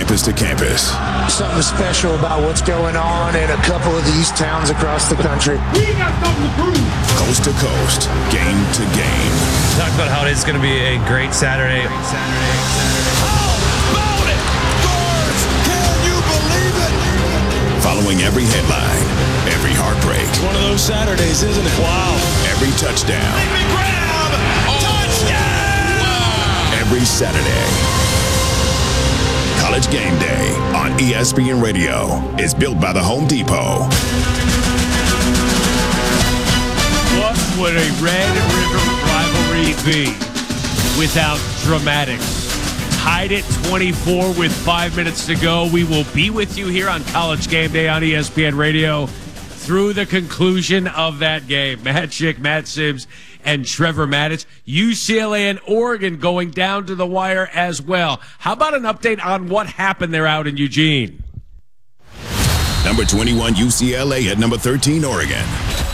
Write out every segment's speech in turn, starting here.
campus to campus. Something special about what's going on in a couple of these towns across the country. We got something to prove. Coast to coast, game to game. Talk about how it's going to be a great Saturday. Following every headline, every heartbreak. It's one of those Saturdays, isn't it? Wow. Every touchdown. Make me grab! Touchdown! Wow. Every Saturday. College Game Day on ESPN Radio is built by the Home Depot. What would a Red River rivalry be without dramatics? Tied at 24 with 5 minutes to go. We will be with you here on College Game Day on ESPN Radio through the conclusion of that game. Matt Schick, Matt Sims, and Trevor Matich. UCLA and Oregon going down to the wire as well. How about an update on what happened there out in Eugene? Number 21, UCLA at number 13, Oregon.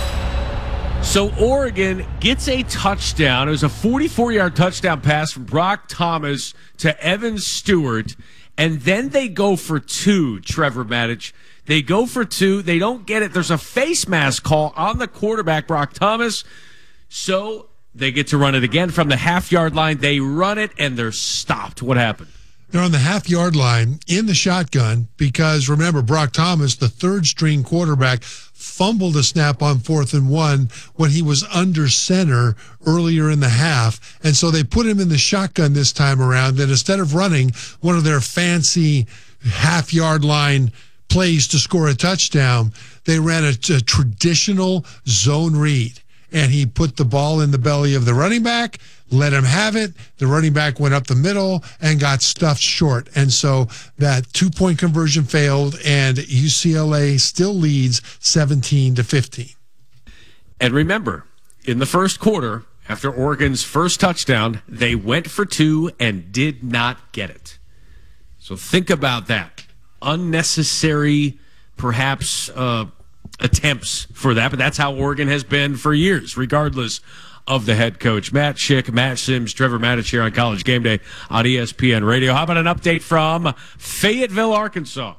So Oregon gets a touchdown. It was a 44-yard touchdown pass from Brock Thomas to Evan Stewart, and then they go for two, Trevor Matich. They go for two. They don't get it. There's a face mask call on the quarterback, Brock Thomas, so they get to run it again from the half-yard line. They run it, and they're stopped. What happened? They're on the half-yard line in the shotgun because, remember, Brock Thomas, the third-string quarterback, fumbled a snap on 4th and 1 when he was under center earlier in the half. And so they put him in the shotgun this time around. And instead of running one of their fancy half-yard line plays to score a touchdown, they ran a traditional zone read. And he put the ball in the belly of the running back, let him have it. The running back went up the middle and got stuffed short. And so that 2-point conversion failed, and UCLA still leads 17-15. And remember, in the first quarter, after Oregon's first touchdown, they went for two and did not get it. So think about that. Unnecessary, perhaps, attempts for that, but that's how Oregon has been for years, regardless of the head coach. Matt Schick, Matt Sims, Trevor Matich here on College Game Day on ESPN Radio. How about an update from Fayetteville, Arkansas?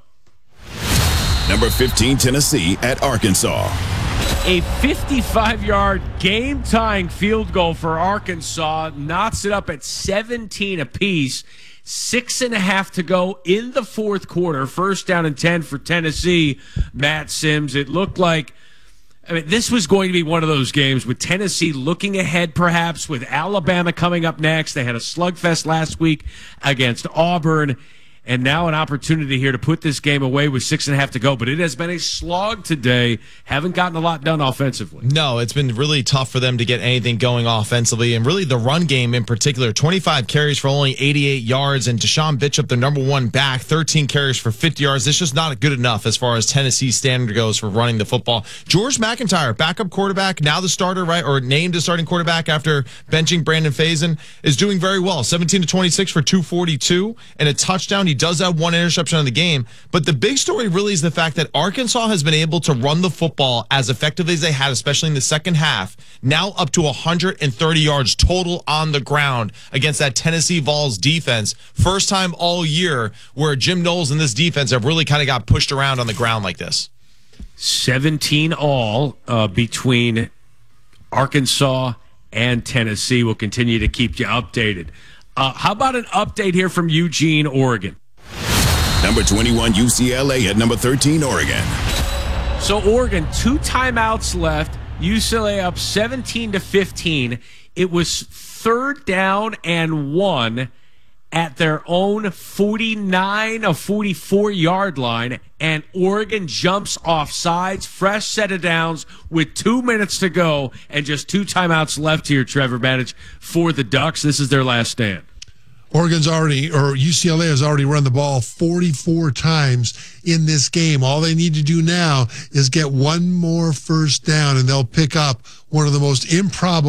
Number 15, Tennessee at Arkansas. A 55-yard game-tying field goal for Arkansas knocks it up at 17 apiece. 6.5 to go in the fourth quarter. First down and 10 for Tennessee. Matt Sims, it looked like, this was going to be one of those games with Tennessee looking ahead, perhaps, with Alabama coming up next. They had a slugfest last week against Auburn. And now an opportunity here to put this game away with 6.5 to go. But it has been a slog today. Haven't gotten a lot done offensively. No, it's been really tough for them to get anything going offensively. And really the run game in particular, 25 carries for only 88 yards. And Deshaun Bishop, the number one back, 13 carries for 50 yards. It's just not good enough as far as Tennessee's standard goes for running the football. George McIntyre, backup quarterback, now the starter, right, or named as starting quarterback after benching Brandon Faison, is doing very well. 17-26 for 242 and a touchdown. He does have one interception in the game, but the big story really is the fact that Arkansas has been able to run the football as effectively as they had, especially in the second half, now up to 130 yards total on the ground against that Tennessee Vols defense. First time all year where Jim Knowles and this defense have really kind of got pushed around on the ground like this. 17 all between Arkansas and Tennessee. We'll continue to keep you updated. How about an update here from Eugene, Oregon? Number 21, UCLA at number 13, Oregon. So Oregon, 2 timeouts left. UCLA up 17-15. It was 3rd down and 1 at their own 49 or 44-yard line, and Oregon jumps off sides, fresh set of downs with 2 minutes to go and just 2 timeouts left here, Trevor Matich, for the Ducks. This is their last stand. UCLA has already run the ball 44 times in this game. All they need to do now is get one more first down, and they'll pick up one of the most improbable